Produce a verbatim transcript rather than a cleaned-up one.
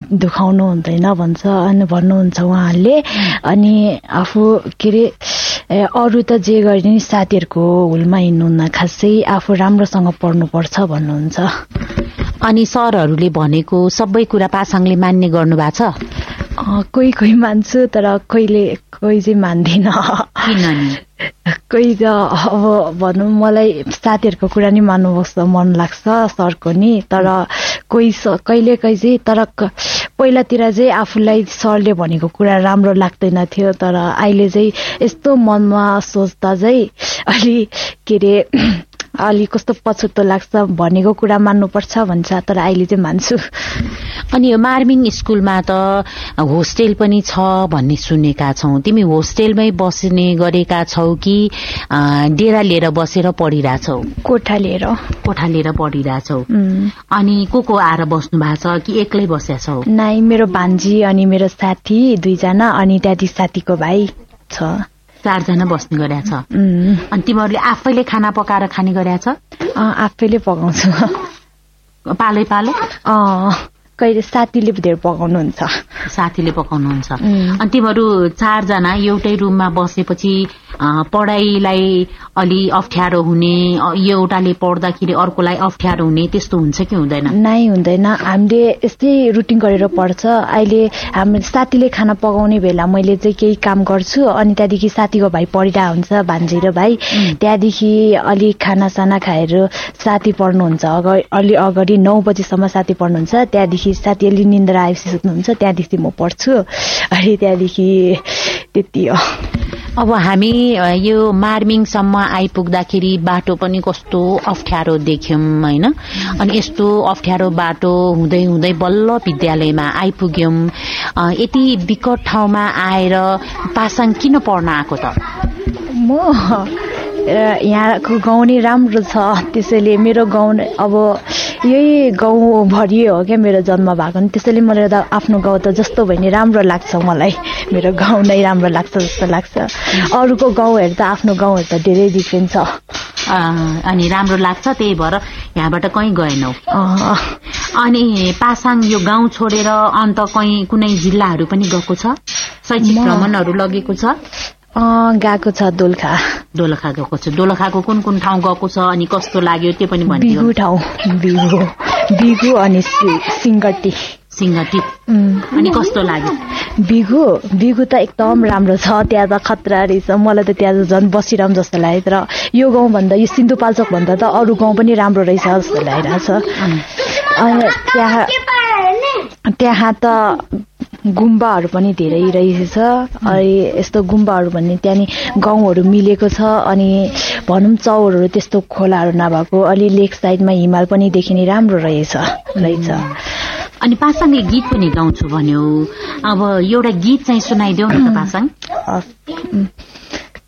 दुखाउनु हुँदैन भन्छ अनि भन्नुहुन्छ उहाँहरूले। अनि आफू के अरे अरू त जे गरे नि साथीहरूको हुलमा हिँड्नुहुन्न, खासै आफू राम्रोसँग पढ्नुपर्छ भन्नुहुन्छ। अनि सरहरूले भनेको सबै कुरा पासाङले मान्ने गर्नु भएको छ? कोही कोही मान्छु तर कोहीले कोही चाहिँ मान्दिन। किन नि? कोही त अब भनौँ मलाई साथीहरूको कुरा नि मान्नु मन लाग्छ सरको नि, तर कोही कहिले कहीँ चाहिँ तर पहिलातिर चाहिँ आफूलाई सरले भनेको कुरा राम्रो लाग्दैन थियो, तर अहिले चाहिँ यस्तो मनमा सोच्दा चाहिँ अलि के अरे अलि कस्तो पछुतो लाग्छ, भनेको कुरा मान्नुपर्छ भन्छ तर अहिले चाहिँ मान्छु। अनि यो मार्मिङ स्कुलमा त होस्टेल पनि छ भन्ने सुनेका छौँ, तिमी होस्टेलमै बस्ने गरेका छौ कि डेरा लिएर बसेर पढिरहेछौ? कोठा लिएर। कोठा लिएर पढिरहेछौ। अनि को को आएर बस्नु भएको छ कि एक्लै बसेका छौ? नाइ, मेरो भान्जी अनि मेरो साथी दुईजना अनि त्यहाँदेखि साथीको भाइ छ। चारजना बस्ने गरेका छ। अनि तिमीहरूले आफैले खाना पकाएर खाने गरेका छ? आफैले पकाउँछु। पालै पालो? अँ, कहिले साथीले धेरै पकाउनुहुन्छ। साथीले पकाउनुहुन्छ। अनि तिमीहरू चारजना एउटै रुममा बसेपछि पढाइलाई अलि अप्ठ्यारो हुने, एउटाले पढ्दाखेरि अर्कोलाई अप्ठ्यारो हुने त्यस्तो हुन्छ कि हुँदैन? नै, हुँदैन। हामीले यस्तै रुटिन गरेर पढ्छ। अहिले हाम्रो साथीले खाना पकाउने बेला मैले चाहिँ केही काम गर्छु, अनि त्यहाँदेखि साथीको भाइ पढिरहेको हुन्छ, भान्जी र भाइ। त्यहाँदेखि अलि खानासाना खाएर साथी पढ्नुहुन्छ, अगाडि अलि अगाडि नौ बजीसम्म साथी पढ्नुहुन्छ, त्यहाँदेखि साथी अलि निन्द्रा आएपछि सुत्नुहुन्छ, त्यहाँदेखि म पढ्छु। अनि त्यहाँदेखि त्यति हो। अब हामी यो मार्मिङसम्म आइपुग्दाखेरि बाटो पनि कस्तो अप्ठ्यारो देख्यौँ होइन? अनि यस्तो अप्ठ्यारो बाटो हुँदै हुँदै बल्ल विद्यालयमा आइपुग्यौँ। यति विकट ठाउँमा आएर पासाङ किन पढ्न आएको त? म यहाँको गाउँ नै राम्रो छ, त्यसैले मेरो गाउँ अब यही गाउँभरि हो क्या मेरो जन्म भएको, त्यसैले मलाई त आफ्नो गाउँ त जस्तो भयो नि राम्रो लाग्छ मलाई। मेरो गाउँ नै राम्रो लाग्छ जस्तो लाग्छ। अरूको गाउँहरू त आफ्नो गाउँहरू त धेरै डिफ्रेन्ट छ। अनि राम्रो लाग्छ, त्यही भएर यहाँबाट कहीँ गएनौ? अनि पासाङ यो गाउँ छोडेर अन्त कहीँ कुनै जिल्लाहरू पनि गएको छ? शैक्षिक भ्रमणहरू लगेको छ? गएको छ। दोलखा। दोलखा गएको छ। दोलखाको कुन कुन ठाउँ गएको छ अनि कस्तो लाग्यो त्यो पनि भनिदिनु। बिगु ठाउँ, बिगु बिगु अनि सिंगटी। सिंगटी। अनि कस्तो लाग्यो? बिगु बिगु त एकदम राम्रो छ, त्यहाँ त खतरा रहेछ। मलाई त त्यहाँ झन् बसिरहँ जस्तो लाग्यो, तर यो गाउँ भन्दा यो सिन्धुपाल्चोक भन्दा त अरू गाउँ पनि राम्रो रहेछ जस्तो लागिरहेछ। अनि त्यहाँ त्यहाँ त गुम्बाहरू पनि धेरै रहेछ। अनि यस्तो गुम्बाहरू भन्ने त्यहाँ नि गाउँहरू मिलेको छ। अनि भनौँ चौरहरू त्यस्तो खोलाहरू नभएको, अलि लेक साइडमा हिमाल पनि देखिने राम्रो रहेछ रहेछ। अनि पासाङले गीत पनि गाउँछु भन्यो, अब एउटा गीत चाहिँ सुनाइदेऊ न त पासाङ।